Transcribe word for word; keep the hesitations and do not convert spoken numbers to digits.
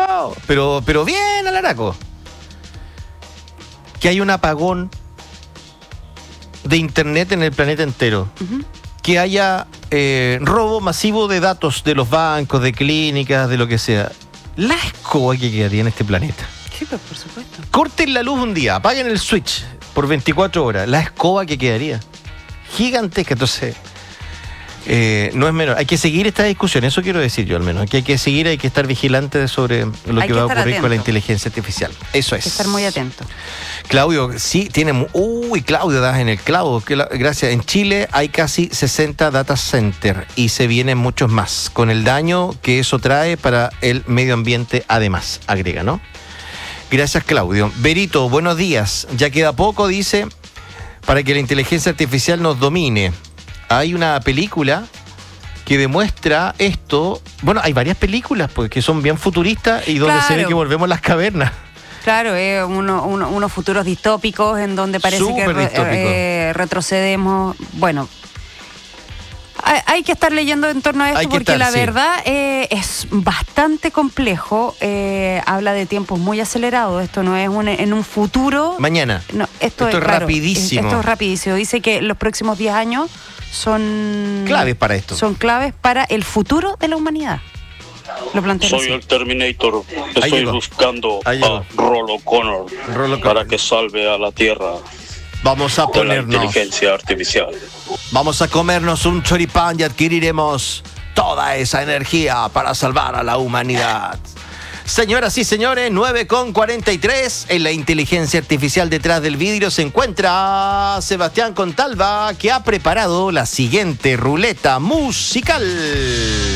¡Alaraco! Pero, pero bien, Alaraco. Que hay un apagón de internet en el planeta entero. Uh-huh. Que haya eh, robo masivo de datos de los bancos, de clínicas, de lo que sea. La escoba que quedaría en este planeta. Sí, pues por supuesto. Corten la luz un día, apaguen el switch por veinticuatro horas. La escoba que quedaría. Gigantesca, entonces... Eh, no es menor, hay que seguir esta discusión, eso quiero decir yo al menos, que hay que seguir, hay que estar vigilantes sobre lo que, que va a ocurrir atento. Con la inteligencia artificial, eso es. Hay que estar muy atento. Claudio, sí, tiene, uy, Claudio, das en el clavo, gracias. En Chile hay casi sesenta data centers y se vienen muchos más, con el daño que eso trae para el medio ambiente además, agrega, ¿no? Gracias, Claudio. Berito, buenos días, ya queda poco, dice, para que la inteligencia artificial nos domine. Hay una película que demuestra esto. Bueno, hay varias películas pues, que son bien futuristas y donde claro. se ve que volvemos a las cavernas. Claro, eh, uno, uno, unos futuros distópicos en donde parece Súper que re, eh, retrocedemos. Bueno, hay, hay que estar leyendo en torno a esto porque estar, la sí. verdad eh, es bastante complejo. Eh, habla de tiempos muy acelerados. Esto no es un, en un futuro. Mañana. No, esto, esto es, es claro, rapidísimo. Esto es rapidísimo. Dice que los próximos diez años son claves para esto. Son claves para el futuro de la humanidad. Lo planteo Soy así. el Terminator. Estoy buscando a Rollo Connor Rollo para Connor. que salve a la Tierra. Vamos a ponernos de la inteligencia artificial. Vamos a comernos un choripán y adquiriremos toda esa energía para salvar a la humanidad. Señoras y señores, nueve con cuarenta y tres. En la inteligencia artificial detrás del vidrio se encuentra Sebastián Contalva, que ha preparado la siguiente ruleta musical.